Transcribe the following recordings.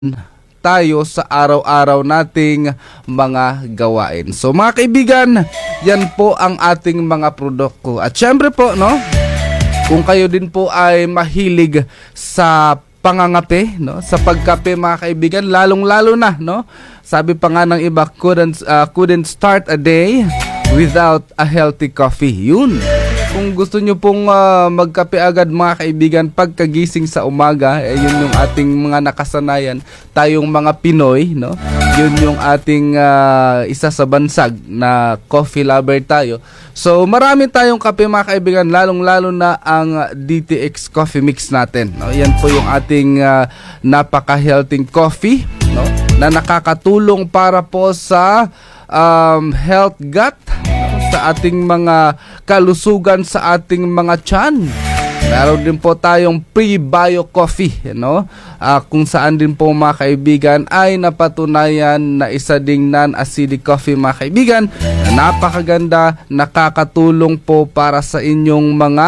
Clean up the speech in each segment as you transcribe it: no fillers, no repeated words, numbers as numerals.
tayo sa araw-araw nating mga gawain. So mga kaibigan, yan po ang ating mga produkto. At syempre po, no, kung kayo din po ay mahilig sa pangangape, no, sa pagkape mga kaibigan, lalong-lalo na, no, sabi pa nga ng iba, couldn't start a day without a healthy coffee. Yun. Kung gusto nyo pong magkape agad mga kaibigan pagkagising sa umaga, yun yung ating mga nakasanayan, tayong mga Pinoy, no? Yun yung ating isa sa bansag na coffee lover tayo. So marami tayong kape mga kaibigan, lalong-lalo na ang DTX Coffee Mix natin, no? Yan po yung ating napaka-healthy coffee, no? Na nakakatulong para po sa health gut, sa ating mga kalusugan sa ating mga tiyan. Meron din po tayong pre-bio coffee, kung saan din po mga kaibigan ay napatunayan na isa ding non-acidic coffee mga kaibigan na napakaganda, nakakatulong po para sa inyong mga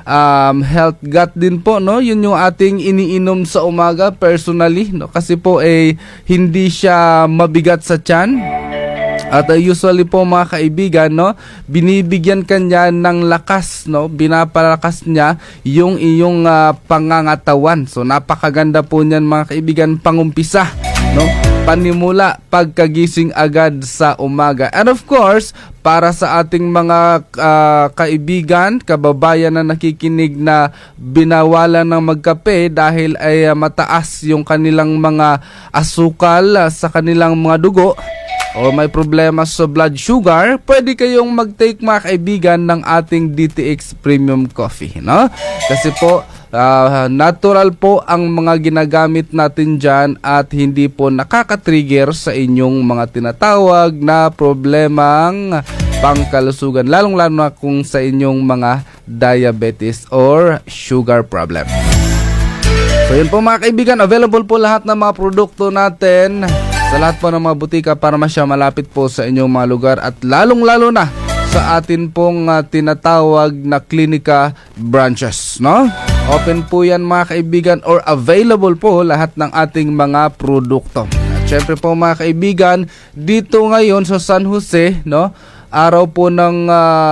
health gut din po, no? Yun yung ating iniinom sa umaga personally, no? Kasi po hindi siya mabigat sa tiyan. At usually po mga kaibigan, no, binibigyan kanya ng lakas, no, binapalakas niya yung iyong pangangatawan. So napakaganda po niyan mga kaibigan, pangumpisa, no, panimula pagkagising agad sa umaga. And of course, para sa ating mga kaibigan, kababayan na nakikinig na binawalan ng magkape dahil ay mataas yung kanilang mga asukal sa kanilang mga dugo, o may problema sa blood sugar, pwede kayong mag-take mga kaibigan ng ating DTX Premium Coffee, no? Kasi po, natural po ang mga ginagamit natin dyan at hindi po nakaka-trigger sa inyong mga tinatawag na problemang pangkalusugan, lalong-lalo na kung sa inyong mga diabetes or sugar problem. So yun po mga kaibigan, available po lahat ng mga produkto natin sa lahat po ng mga butika para masya malapit po sa inyong mga lugar at lalong-lalo na sa atin pong tinatawag na klinika branches, no? Open po yan mga kaibigan or available po lahat ng ating mga produkto. At syempre po mga kaibigan, dito ngayon sa San Jose, no? Araw po ng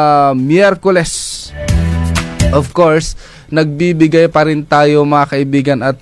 Miyerkules. Of course, nagbibigay pa rin tayo mga kaibigan at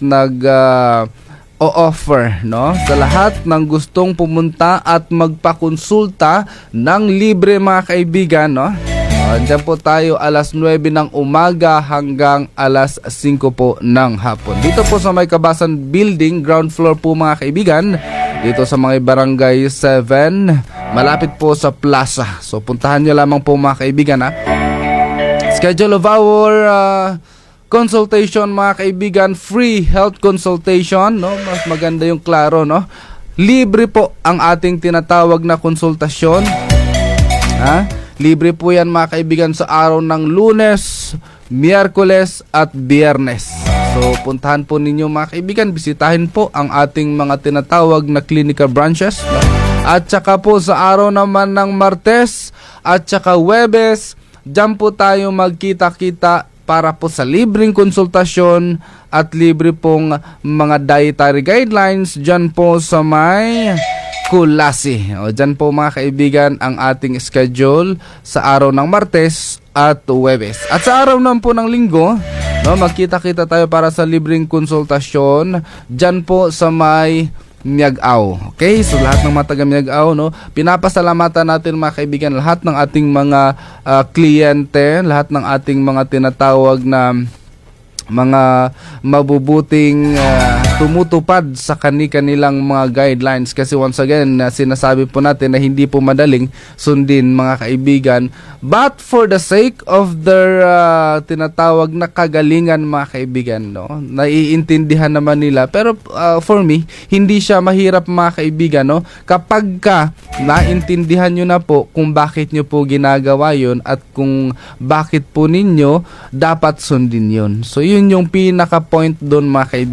o-offer, no, sa lahat ng gustong pumunta at magpakonsulta ng libre mga kaibigan, no. Diyan po tayo alas 9 ng umaga hanggang alas 5 po ng hapon. Dito po sa May Kabasan Building, ground floor po mga kaibigan. Dito sa mga Barangay 7, malapit po sa plaza. So puntahan nyo lamang po mga kaibigan, ha. Schedule of our consultation mga kaibigan, free health consultation, no? Mas maganda yung klaro, no? Libre po ang ating tinatawag na konsultasyon. Libre po yan mga kaibigan sa araw ng Lunes, Miyerkules at Biyernes. So puntahan po ninyo mga kaibigan, bisitahin po ang ating mga tinatawag na clinical branches, no? At saka po sa araw naman ng Martes at saka Huwebes, diyan po tayo magkita-kita para po sa libreng konsultasyon at libre pong mga dietary guidelines dyan po sa may Kulasi. O dyan po mga kaibigan ang ating schedule sa araw ng Martes at Huwebes. At sa araw naman po ng Linggo, no, magkita-kita tayo para sa libreng konsultasyon dyan po sa may Miag-Aw. Okay? So lahat ng mga taga Miag-Aw, no, pinapasalamatan natin mga kaibigan lahat ng ating mga kliyente, lahat ng ating mga tinatawag na mga mabubuting tumutupad sa kanilang mga guidelines. Kasi once again, sinasabi po natin na hindi po madaling sundin mga kaibigan, but for the sake of their tinatawag na kagalingan mga kaibigan, no, naiintindihan naman nila. Pero for me, hindi siya mahirap mga kaibigan, no, kapag naintindihan nyo na po kung bakit nyo po ginagawa yun at kung bakit po ninyo dapat sundin yun. So yun yung pinaka point doon mga kaibigan.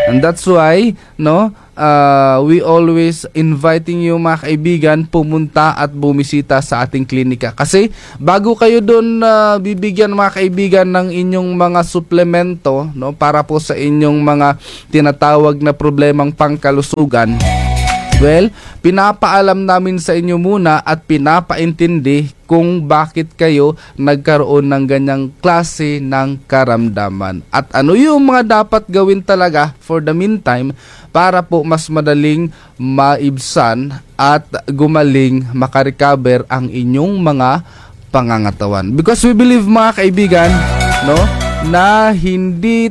And that's why, no, we always inviting you mga kaibigan pumunta at bumisita sa ating klinika. Kasi bago kayo doon bibigyan mga kaibigan ng inyong mga suplemento, no, para po sa inyong mga tinatawag na problemang pangkalusugan, well, pinapaalam namin sa inyo muna at pinapaintindi kung bakit kayo nagkaroon ng ganyang klase ng karamdaman. At ano yung mga dapat gawin talaga for the meantime para po mas madaling maibsan at gumaling, makarecover ang inyong mga pangangatawan. Because we believe mga kaibigan, no, na hindi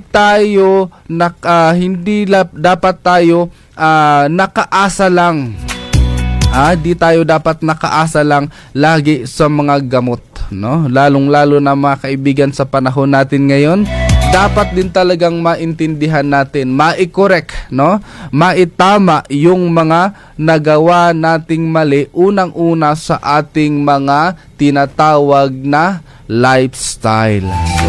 dapat tayo nakaasa lang. Di tayo dapat nakaasa lang lagi sa mga gamot, no? Lalong-lalo na mga kaibigan sa panahon natin ngayon, dapat din talagang maintindihan natin, mai-correct, no? Maitama yung mga nagawa nating mali unang-una sa ating mga tinatawag na lifestyle. So,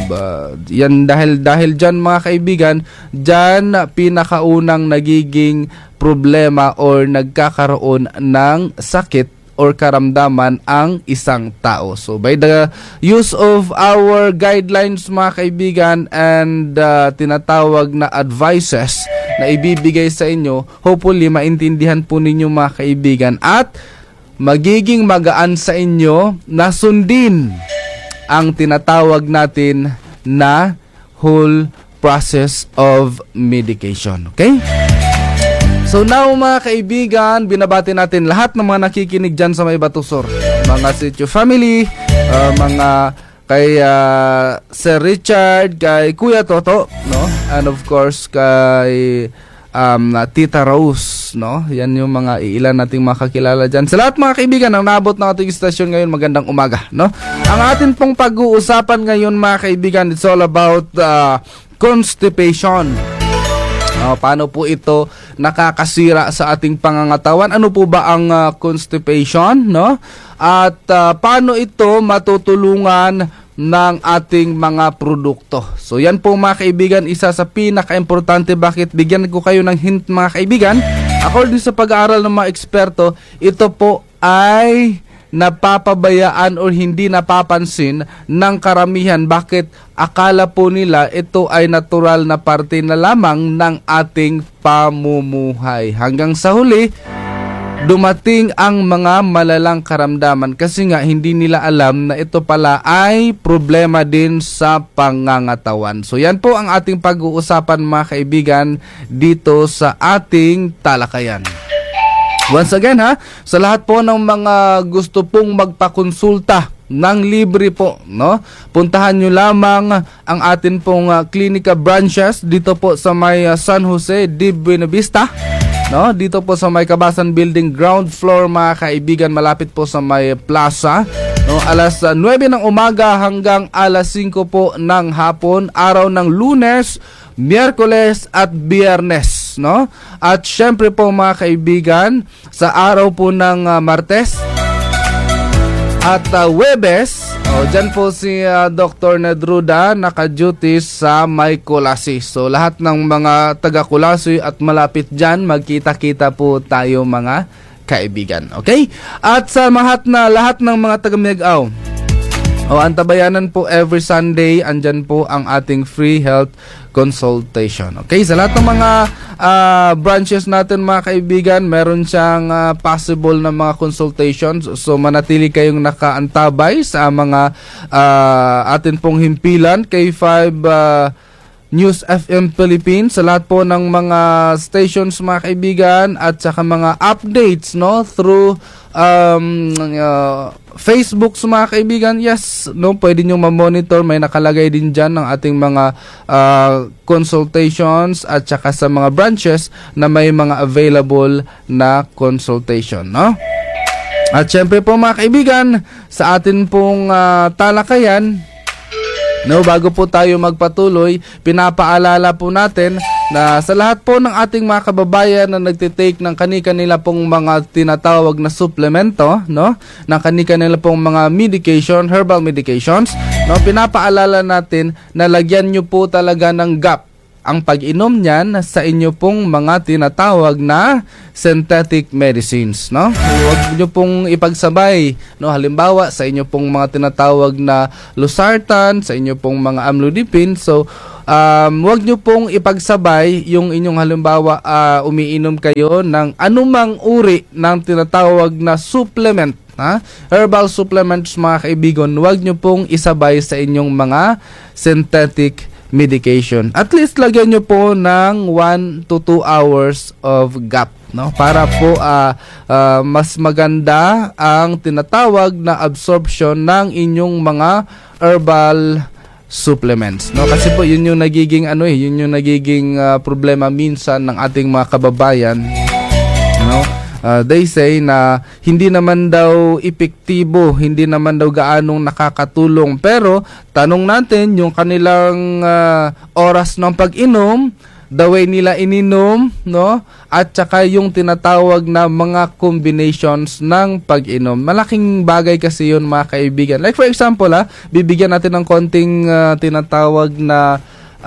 yan dahil dyan mga kaibigan, dyan pinakaunang nagiging problema or nagkakaroon ng sakit or karamdaman ang isang tao. So, by the use of our guidelines mga kaibigan and tinatawag na advices na ibibigay sa inyo, hopefully maintindihan po ninyo mga kaibigan at magiging magaan sa inyo na sundin ang tinatawag natin na whole process of medication. Okay? So now mga kaibigan, binabati natin lahat ng mga nakikinig dyan sa May Batusor. Mga Sitio Family, mga kay Sir Richard, kay Kuya Toto, no? And of course kay Tita Rose, no? Yan yung mga ilan nating makakilala dyan. Sa lahat mga kaibigan ang naabot ng ating istasyon ngayon, magandang umaga, no? Ang atin pong pag-uusapan ngayon mga kaibigan, it's all about constipation. Paano po ito nakakasira sa ating pangangatawan? Ano po ba ang constipation, no? At paano ito matutulungan ng ating mga produkto? So yan po mga kaibigan, isa sa pinaka-importante. Bakit? Bigyan ko kayo ng hint mga kaibigan. According sa pag-aaral ng mga eksperto, ito po ay napapabayaan o hindi napapansin ng karamihan. Bakit? Akala po nila ito ay natural na parte na lamang ng ating pamumuhay. Hanggang sa huli, dumating ang mga malalang karamdaman kasi nga hindi nila alam na ito pala ay problema din sa pangangatawan. So yan po ang ating pag-uusapan mga kaibigan dito sa ating talakayan. Once again sa lahat po ng mga gusto pong magpakonsulta ng libre po, no? Puntahan nyo lamang ang atin pong klinika branches dito po sa may San Jose de Buena Vista, no? Dito po sa may Kabasan Building ground floor mga kaibigan, malapit po sa may plaza, no? Alas 9 ng umaga hanggang alas 5 po ng hapon, araw ng Lunes, Miyerkules at Biyernes, no? At syempre po mga kaibigan, sa araw po ng Martes at Webes, dyan po si Dr. Nedruda naka-duty sa may Kulasi. So lahat ng mga taga-Kulasi at malapit dyan, magkita-kita po tayo mga kaibigan. Okay? At sa lahat ng mga taga-Miag-Aw, antabayanan po every Sunday, andyan po ang ating free health consultation. Okay, sa lahat ng mga branches natin mga kaibigan, meron siyang possible na mga consultations. So manatili kayong nakaantabay sa mga atin pong himpilan, K5 News FM Philippines, sa lahat po ng mga stations mga kaibigan at saka mga updates, no, through Facebook sa mga kaibigan. Yes, no, pwede nyo ma-monitor, may nakalagay din dyan ng ating mga consultations at saka sa mga branches na may mga available na consultation, no? At syempre po mga kaibigan, sa atin pong talakayan, no, bago po tayo magpatuloy, pinapaalala po natin na sa lahat po ng ating mga kababayan na nagtitake ng kani-kanila pong mga tinatawag na suplemento, no, ng kani-kanila pong mga medication, herbal medications, no, pinapaalala natin na lagyan nyo po talaga ng gap ang pag-inom niyan sa inyo pong mga tinatawag na synthetic medicines, no? Huwag niyo pong ipagsabay, no? Halimbawa, sa inyo pong mga tinatawag na losartan, sa inyo pong mga amlodipine. So, huwag niyo pong ipagsabay yung inyong halimbawa umiinom kayo ng anumang uri ng tinatawag na supplement, herbal supplements mga kaibigan. Huwag nyo pong isabay sa inyong mga synthetic medication. At least lagyan nyo po ng 1 to 2 hours of gap, no? Para po mas maganda ang tinatawag na absorption ng inyong mga herbal supplements, no? Kasi po yun yung nagiging yun yung nagiging problema minsan ng ating mga kababayan, no? They say na hindi naman daw epektibo, hindi naman daw gaanong nakakatulong. Pero tanong natin yung kanilang oras ng pag-inom, the way nila ininom, no? At saka yung tinatawag na mga combinations ng pag-inom. Malaking bagay kasi yun mga kaibigan. Like for example, bibigyan natin ng konting tinatawag na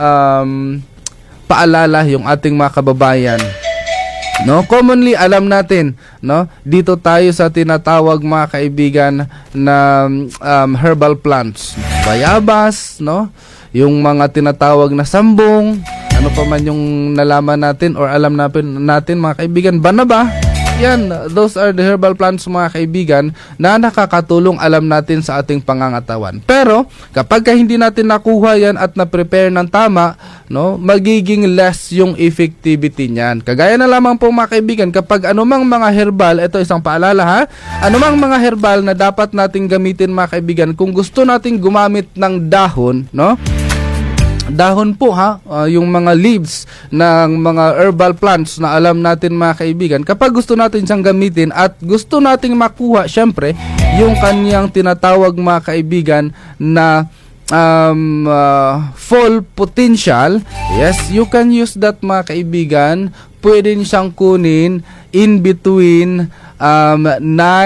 paalala yung ating mga kababayan. No, commonly alam natin, no, dito tayo sa tinatawag mga kaibigan na herbal plants. Bayabas, no, yung mga tinatawag na sambong, ano pa man yung nalaman natin or alam natin mga kaibigan, banaba. Yan, those are the herbal plants mga kaibigan na nakakatulong, alam natin, sa ating pangangatawan. Pero kapag hindi natin nakuha yan at na-prepare ng tama, no, magiging less yung effectivity niyan. Kagaya na lamang po mga kaibigan, kapag anumang mga herbal, ito isang paalala anumang mga herbal na dapat nating gamitin mga kaibigan, kung gusto nating gumamit ng dahon, no, dahon po yung mga leaves ng mga herbal plants na alam natin mga kaibigan, kapag gusto natin siyang gamitin at gusto nating makuha syempre yung kanyang tinatawag mga kaibigan na full potential, yes, you can use that mga kaibigan. Pwede siyang kunin in between 9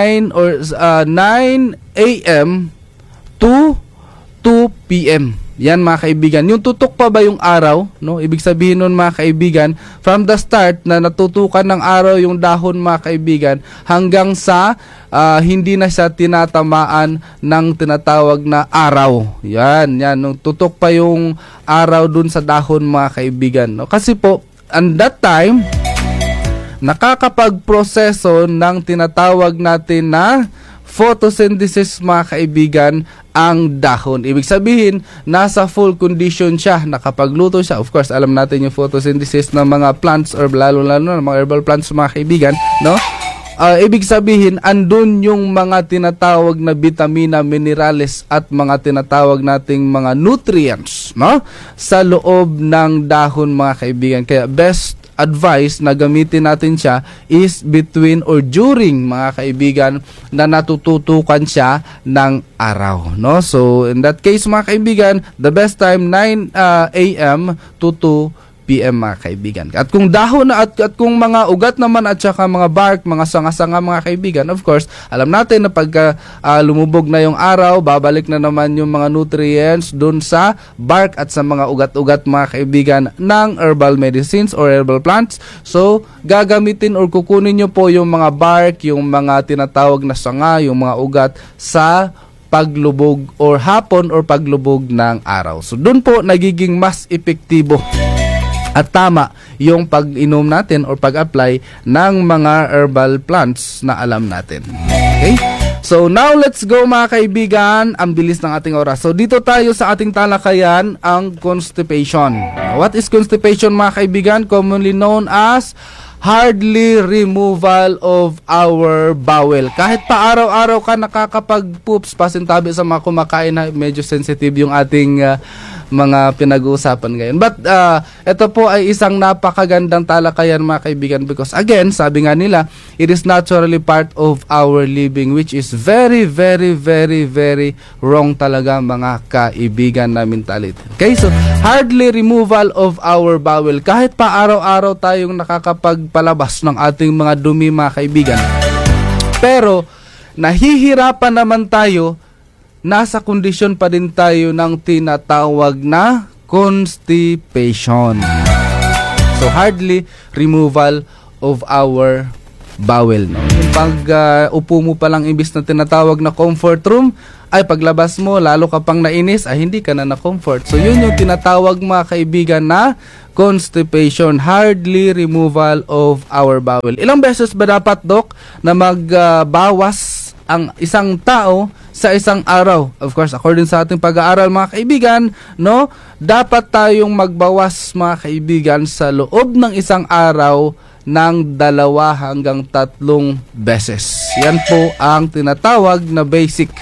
a.m. to 2 p.m. Yan mga kaibigan. Yung tutok pa ba yung araw, no? Ibig sabihin nun mga kaibigan, from the start na natutukan ng araw yung dahon mga kaibigan, hanggang sa hindi na siya tinatamaan ng tinatawag na araw. Yan. Nung tutok pa yung araw dun sa dahon mga kaibigan, no? Kasi po, at that time, nakakapag-proseso ng tinatawag natin na photosynthesis mga kaibigan ang dahon. Ibig sabihin, nasa full condition siya, nakapagluto siya. Of course, alam natin yung photosynthesis ng mga plants or lalo-lalo ng mga herbal plants mga kaibigan, no? Ibig sabihin, andun yung mga tinatawag na vitamina, minerales at mga tinatawag nating mga nutrients, no, sa loob ng dahon mga kaibigan. Kaya best advice na gamitin natin siya is between or during mga kaibigan na natututukan siya ng araw, no? So in that case mga kaibigan, the best time 9 a.m. to 2 p.m. mga kaibigan. At kung dahon na at kung mga ugat naman at saka mga bark, mga sanga-sanga mga kaibigan, of course, alam natin na pagka lumubog na yung araw, babalik na naman yung mga nutrients dun sa bark at sa mga ugat-ugat mga kaibigan ng herbal medicines or herbal plants. So, gagamitin or kukunin nyo po yung mga bark, yung mga tinatawag na sanga, yung mga ugat sa paglubog or hapon or paglubog ng araw. So, dun po nagiging mas epektibo at tama yung pag-inom natin or pag-apply ng mga herbal plants na alam natin. Okay? So now let's go mga kaibigan. Ang bilis ng ating oras. So dito tayo sa ating talakayan, ang constipation. What is constipation mga kaibigan? Commonly known as hardly removal of our bowel. Kahit pa araw-araw ka nakakapag-poops, pasintabi sa mga kumakain na medyo sensitive yung ating mga pinag-uusapan ngayon. But ito po ay isang napakagandang talakayan mga kaibigan, because again, sabi nga nila, it is naturally part of our living, which is very, very, very, very wrong talaga mga kaibigan na mentality. Okay, so hardly removal of our bowel. Kahit pa araw-araw tayong nakakapagpalabas ng ating mga dumi mga kaibigan, pero nahihirapan naman tayo, nasa kondisyon pa din tayo ng tinatawag na constipation. So hardly removal of our bowel, no? Yung pag upo mo pa lang imbis na tinatawag na comfort room, ay paglabas mo lalo ka pang nainis, ay hindi ka na comfort. So yun yung tinatawag mga kaibigan na constipation, hardly removal of our bowel. Ilang beses ba dapat, Doc, na magbawas ang isang tao sa isang araw? Of course, according sa ating pag-aaral mga kaibigan, no, dapat tayong magbawas mga kaibigan sa loob ng isang araw ng 2 hanggang 3 beses. Yan po ang tinatawag na basic.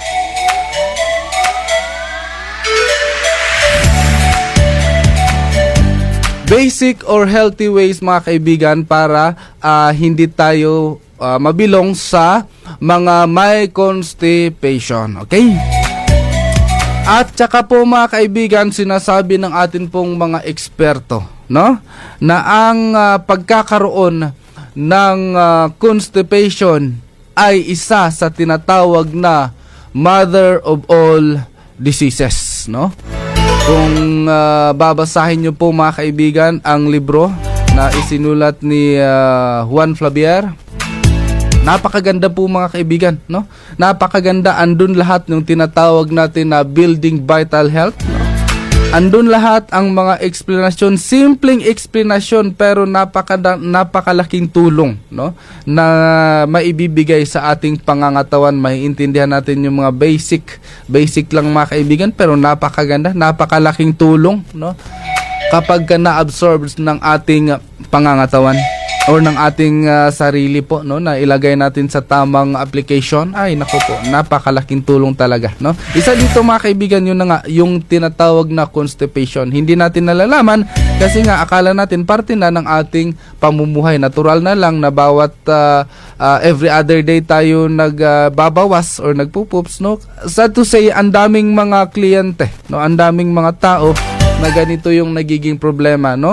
Basic or healthy ways mga kaibigan para hindi tayo mabilong sa mga may constipation. Okay? At saka po mga kaibigan, sinasabi ng atin pong mga eksperto, no, na ang pagkakaroon ng constipation ay isa sa tinatawag na mother of all diseases, no? Kung babasahin nyo po mga kaibigan ang libro na isinulat ni Juan Flavier, napakaganda po mga kaibigan, no? Napakaganda, andun lahat ng tinatawag natin na building vital health, no? Andun lahat ang mga explanation, simpleng explanation pero napakalaking tulong, no, na maibibigay sa ating pangangatawan. Maiintindihan natin yung mga basic lang mga kaibigan, pero napakaganda, napakalaking tulong, no, kapag na-absorb ng ating pangangatawan or ng ating sarili po, no, na ilagay natin sa tamang application. Ay nako po, napakalaking tulong talaga, no. Isa dito mga kaibigan, yun na nga, yung tinatawag na constipation. Hindi natin nalalaman kasi nga akala natin parte na ng ating pamumuhay. Natural na lang na bawat every other day tayo nagbabawas or nagpupoops, no. Sad to say, ang daming mga kliyente, no, ang daming mga tao na ganito yung nagiging problema, no.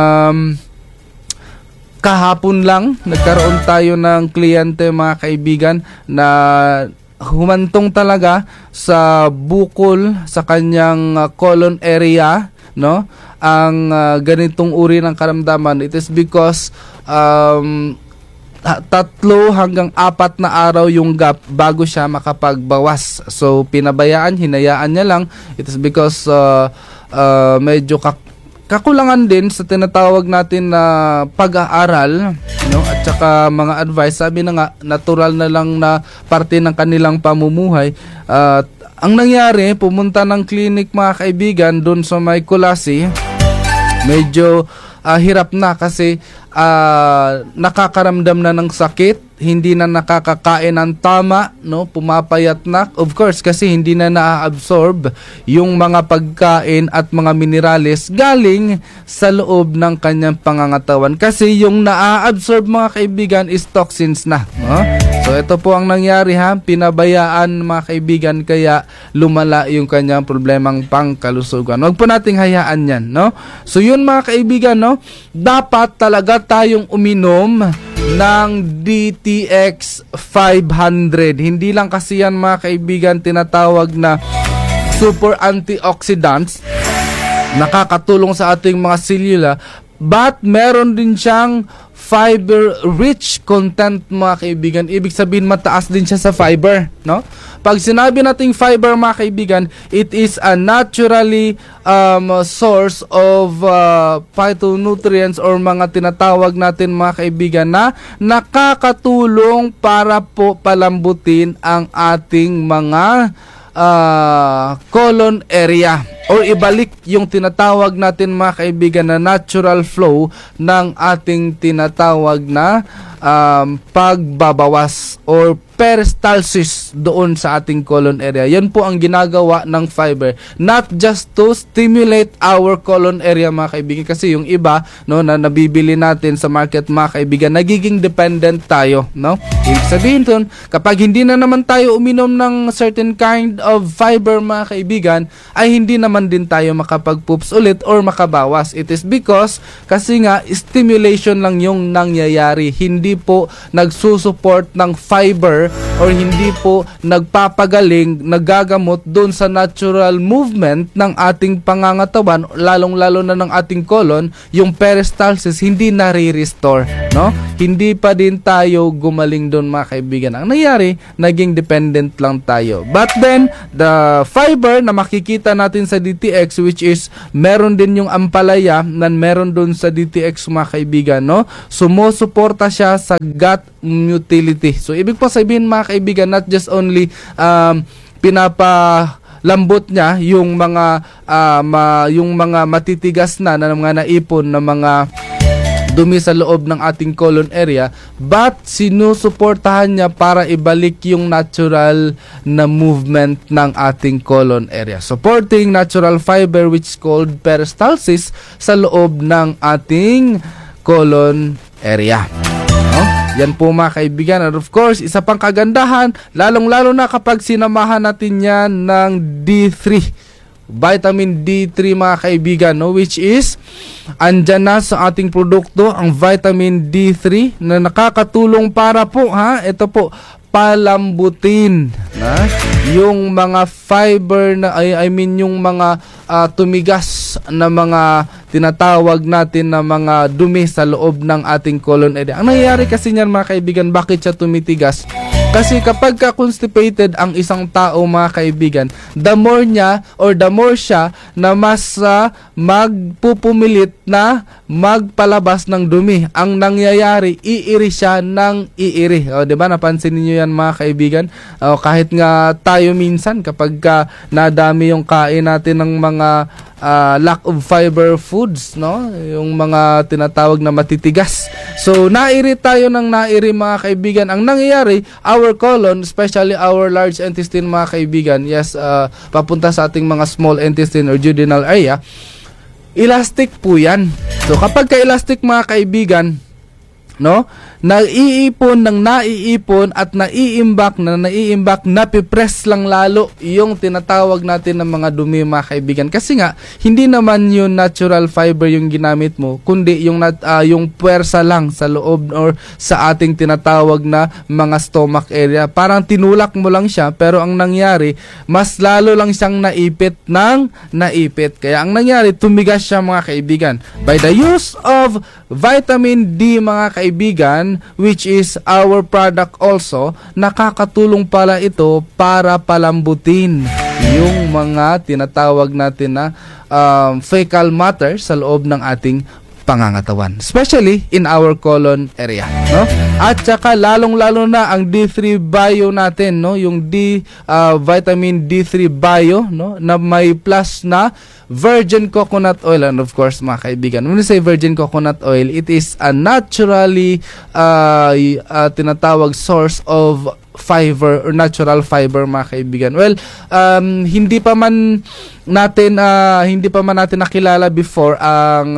Kahapon lang, nagkaroon tayo ng kliyente mga kaibigan na humantong talaga sa bukol sa kanyang colon area, no? Ang ganitong uri ng karamdaman. It is because 3 hanggang 4 na araw yung gap bago siya makapagbawas. So pinabayaan, hinayaan niya lang. It is because medyo kakulangan din sa tinatawag natin na pag-aaral, no, at saka mga advice. Sabi na nga, natural na lang na parte ng kanilang pamumuhay. Ang nangyari, pumunta ng clinic mga kaibigan doon sa may Kulasi. Medyo hirap na kasi nakakaramdam na ng sakit, hindi na nakakakain ng tama, no, pumapayat na, of course, kasi hindi na na-absorb yung mga pagkain at mga minerales galing sa loob ng kanyang pangangatawan, kasi yung na-absorb mga kaibigan is toxins na, no? So ito po ang nangyari, ha, pinabayaan mga kaibigan, kaya lumala yung kanyang problemang pangkalusugan. Huwag po nating hayaan yan, no? So yun mga kaibigan, no, dapat talaga tayong uminom ng DTX 500. Hindi lang kasi yan mga kaibigan tinatawag na super antioxidants, nakakatulong sa ating mga selula, but meron din siyang fiber-rich content mga kaibigan. Ibig sabihin mataas din siya sa fiber, no? Pag sinabi nating fiber mga kaibigan, it is a naturally source of phytonutrients or mga tinatawag natin mga kaibigan na nakakatulong para po palambutin ang ating mga colon area or ibalik yung tinatawag natin mga kaibigan na natural flow ng ating tinatawag na pagbabawas or peristalsis doon sa ating colon area. Yan po ang ginagawa ng fiber, not just to stimulate our colon area mga kaibigan, kasi yung iba, no, na nabibili natin sa market mga kaibigan, nagiging dependent tayo, no? Ibig sabihin dun, kapag hindi na naman tayo uminom ng certain kind of fiber mga kaibigan, ay hindi naman naman din tayo makapag-poops ulit or makabawas. It is because kasi nga stimulation lang yung nangyayari, hindi po nagsusupport ng fiber or hindi po nagpapagaling, nagagamot doon sa natural movement ng ating pangangatawan, lalong-lalo na ng ating colon. Yung peristalsis hindi nare-restore, no? Hindi pa din tayo gumaling doon, mga kaibigan. Ang nangyari, naging dependent lang tayo. But then, the fiber na makikita natin sa DTX, which is meron din yung ampalaya na meron doon sa DTX, mga kaibigan, no? Sumusuporta siya sa gut motility. So, ibig po sabihin, mga kaibigan, not just only pinapalambot niya yung mga matitigas na mga naipon na mga dumi sa loob ng ating colon area, but sinusuportahan niya para ibalik yung natural na movement ng ating colon area, supporting natural fiber which is called peristalsis sa loob ng ating colon area. No? Yan po, mga kaibigan. And of course, isa pang kagandahan, lalong-lalo na kapag sinamahan natin yan ng D3, vitamin D3, mga kaibigan, no? Which is andyan na sa ating produkto ang vitamin D3 na nakakatulong para po, ito po, palambutin na yung mga fiber na yung mga tumigas na mga tinatawag natin na mga dumi sa loob ng ating colon area. Ang nangyayari kasi niyan, mga kaibigan, bakit siya tumitigas? Kasi kapag constipated ang isang tao, mga kaibigan, the more niya or the more siya na mas magpupumilit na magpalabas ng dumi. Ang nangyayari, iiri siya ng iiri. O, diba? Napansin niyo yan, mga kaibigan? O, kahit nga tayo minsan, kapag nadami yung kain natin ng mga lack of fiber foods, no? Yung mga tinatawag na matitigas. So, nairi tayo ng nairi, mga kaibigan. Ang nangyayari, our colon, especially our large intestine, mga kaibigan, yes, papunta sa ating mga small intestine or duodenal area, elastic po yan. So, kapag ka-elastic, mga kaibigan, no, naiipon ng naiipon at naiimbak, napipress lang lalo yung tinatawag natin ng mga dumi, mga kaibigan. Kasi nga, hindi naman yung natural fiber yung ginamit mo, kundi yung puwersa lang sa loob or sa ating tinatawag na mga stomach area. Parang tinulak mo lang siya, pero ang nangyari, mas lalo lang siyang naipit ng naipit. Kaya ang nangyari, tumigas siya, mga kaibigan. By the use of vitamin D, mga kaibigan, which is our product also, nakakatulong pala ito para palambutin yung mga tinatawag natin na fecal matter sa loob ng ating pangangatawan, especially in our colon area, no? At saka lalong-lalo na ang D3 Bio natin, no? Yung vitamin D3 Bio, no, na may plus na virgin coconut oil. And of course, mga kaibigan, when we say virgin coconut oil, it is a naturally tinatawag source of fiber or natural fiber, mga kaibigan. Well, hindi pa man natin nakilala before ang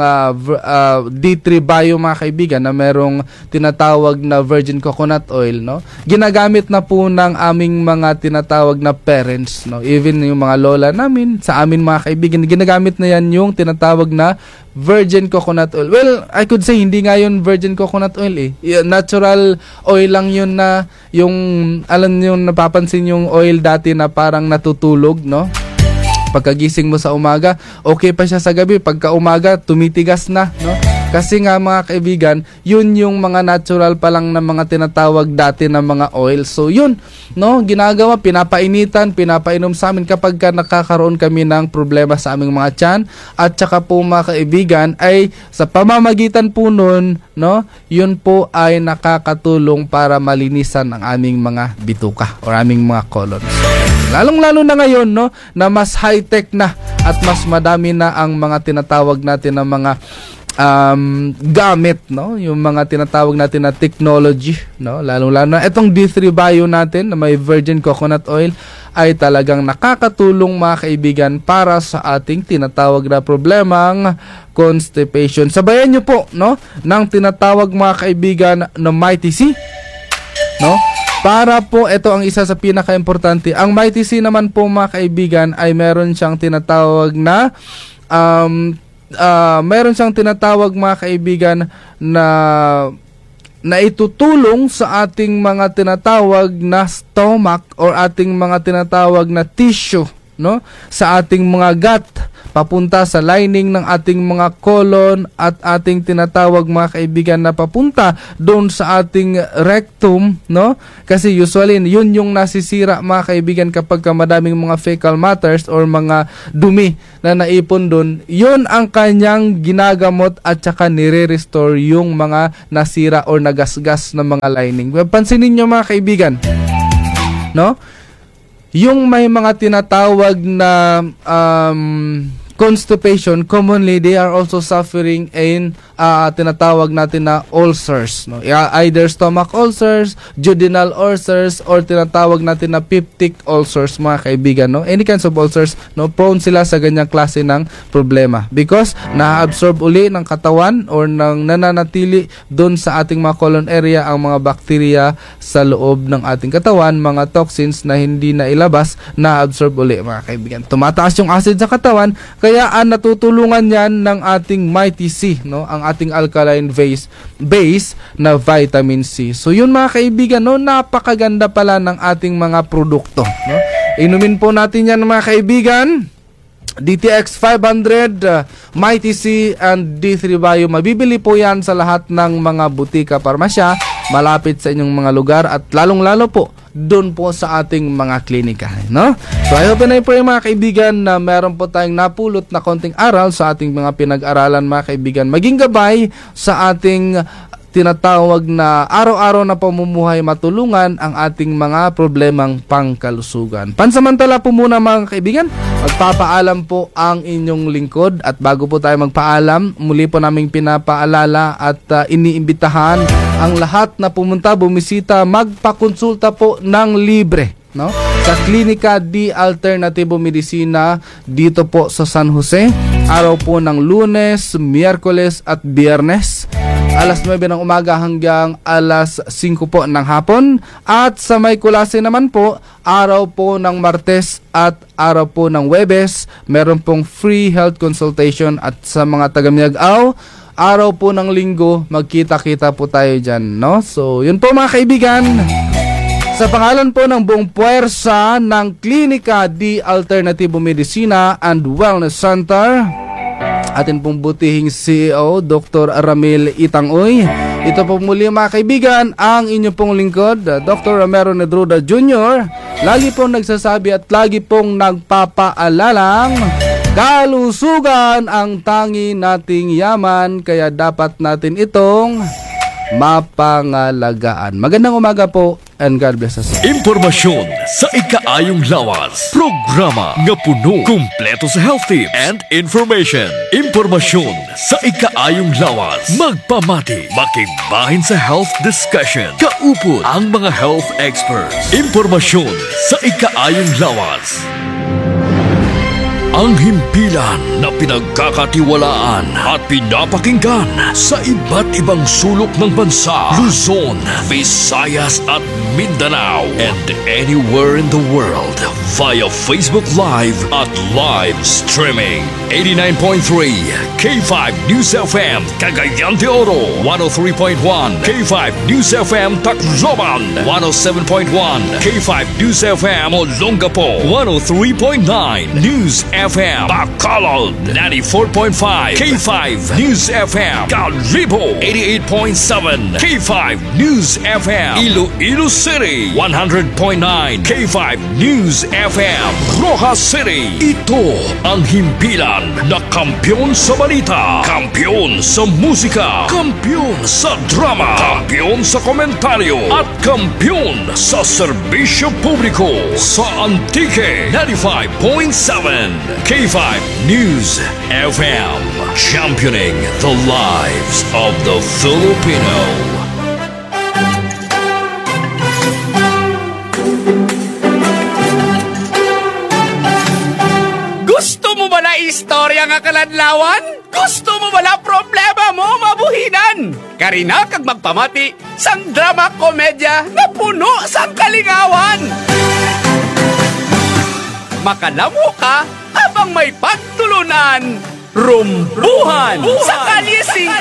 D3 Bio, mga kaibigan, na merong tinatawag na virgin coconut oil, no? Ginagamit na po ng aming mga tinatawag na parents, no? Even yung mga lola namin, sa amin, mga kaibigan, ginagamit na yan yung tinatawag na virgin coconut oil. Well, I could say hindi nga yun virgin coconut oil eh. Natural oil lang yun, na yung alam niyo, napapansin yung oil dati na parang natutulog, no? Pagkagising mo sa umaga, okay pa siya sa gabi. Pagka umaga, tumitigas na, no? Kasi nga, mga kaibigan, yun yung mga natural pa lang na mga tinatawag dati na mga oil. So, yun, no? Ginagawa, pinapainom sa amin kapag nakakaroon kami ng problema sa aming mga tiyan. At saka po, mga kaibigan, ay sa pamamagitan po nun, no? Yun po ay nakakatulong para malinisan ang aming mga bituka or aming mga colons. Lalong-lalo na ngayon, no, na mas high-tech na at mas madami na ang mga tinatawag natin na mga gamit, no, yung mga tinatawag natin na technology, no, lalong-lalo na itong D3 Bio natin na may virgin coconut oil ay talagang nakakatulong, mga kaibigan, para sa ating tinatawag na problemang constipation. Sabayan nyo po, no, ng tinatawag, mga kaibigan, na Mighty C, no? Para po, ito ang isa sa pinaka-importante. Ang Mighty C naman po mga kaibigan ay meron siyang tinatawag na mga kaibigan na itutulong sa ating mga tinatawag na stomach or ating mga tinatawag na tissue, no? Sa ating mga gut, papunta sa lining ng ating mga colon at ating tinatawag mga kaibigan na papunta doon sa ating rectum, no? Kasi usually yun yung nasisira mga kaibigan kapag madaming mga fecal matters or mga dumi na naipon doon. Yun ang kanyang ginagamot at saka nire-restore yung mga nasira or nagasgas na mga lining. Pansinin nyo mga kaibigan, no? Yung may mga tinatawag na constipation, commonly they are also suffering in tinatawag natin na ulcers, no? Either stomach ulcers, duodenal ulcers, or tinatawag natin na peptic ulcers mga kaibigan, no? Any kinds of ulcers, no? Prone sila sa ganyang klase ng problema because na-absorb uli ng katawan or nananatili doon sa ating mga colon area ang mga bacteria sa loob ng ating katawan, mga toxins na hindi na ilabas, na-absorb uli mga kaibigan. Tumataas yung acid sa katawan, kaya natutulungan yan ng ating Mighty C, no? Ang ating alkaline base na vitamin C. So yun mga kaibigan, no? Napakaganda pala ng ating mga produkto, no? Inumin po natin yan mga kaibigan. DTX 500, Mighty C and D3 Bio. Mabibili po yan sa lahat ng mga butika, parmasya, malapit sa inyong mga lugar at lalong-lalo po doon po sa ating mga klinika, no? So I hope na po yung mga kaibigan na meron po tayong napulot na konting aral sa ating mga pinag-aralan mga kaibigan. Maging gabay sa ating tinatawag na araw-araw na pamumuhay, matulungan ang ating mga problemang pangkalusugan. Pansamantala po muna mga kaibigan, magpapaalam po ang inyong lingkod at bago po tayo magpaalam, muli po naming pinapaalala at iniimbitahan ang lahat na pumunta, bumisita, magpakonsulta po ng libre, no? Sa Klinika di Alternatibo Medicina dito po sa San Jose, araw po ng Lunes, Miyerkules at Biyernes, alas 9 ng umaga hanggang alas 5 po ng hapon. At sa May Kulase naman po, araw po ng Martes at araw po ng Webes, meron pong free health consultation. At sa mga taga-Miag-Aw, araw po ng Linggo, magkita-kita po tayo dyan, no? So, yun po mga kaibigan. Sa pangalan po ng buong puwersa ng Klinika di Alternatibo Medicina and Wellness Center, atin pong butihing CEO, Dr. Ramil Itangoy. Ito po muli mga kaibigan, ang inyo pong lingkod, Dr. Romero Nedruda Jr. Lagi pong nagsasabi at lagi pong nagpapaalalang kalusugan ang tangi nating yaman, kaya dapat natin itong mapangalagaan. Magandang umaga po and God bless us. Impormasyon sa ikaayong lawas. Programa nga puno, kumpleto sa health tips and information. Impormasyon sa ikaayong lawas. Magpamati, makibahin sa health discussion. Kaupod ang mga health experts. Impormasyon sa ikaayong lawas. Ang himpilan na pinagkakatiwalaan at pinapakinggan sa iba't ibang sulok ng bansa, Luzon, Visayas at Mindanao, and anywhere in the world via Facebook Live at live streaming. 89.3 K5 News FM Cagayan de Oro, 103.1 K5 News FM Tacloban, 107.1 K5 News FM Olongapo, 103.9 News FM Bacolod, 94.5 K5 News FM Calibo, 88.7 K5 News FM Iloilo City, 100.9 K5 News FM Rojas City. Ito ang himpilan na kampiyon sa balita, kampiyon sa musika, kampiyon sa drama, kampiyon sa komentaryo, at kampiyon sa serbisyo publiko sa Antique 95.7 K5 News FM, championing the lives of the Filipino. Gusto mo ba na istorya istorya nga kaladlawan? Gusto mo wala problema mo mabuhinan? Karina kag magpamati sang drama komedya na puno sang kalingawan. Makalamo ka habang may pagtulunan. Rumbuhan sa Kalye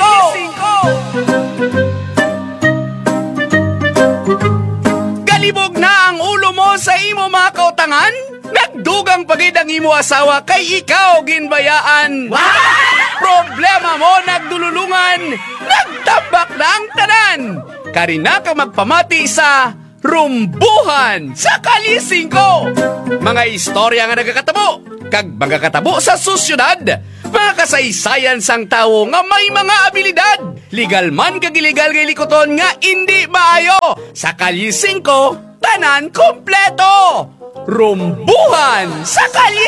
5. Galibog na ang ulo mo sa imo mga kautangan? Nagdugang pagid ang imo asawa kay ikaw ginbayaan. Problema mo nagdululungan, nagtabak na ang tanan. Karina ka magpamati sa Rumbuhan sa Kalye 5. Mga istorya nga nagakatabo, kag magakatabo sa susyudad. Mga kasaysayan sang tawo nga may mga abilidad. Legal man kag illegal kay likoton nga hindi maayo. Sa Kalye 5, tanan kompleto. Rumbuhan sa Kalye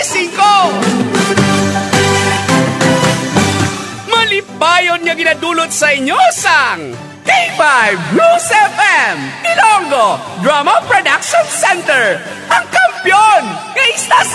5. Malipayon nga ginadulot sa inyo sang K5 Blues FM Ilonggo Drama Production Center, ang kampyon ng istasyon.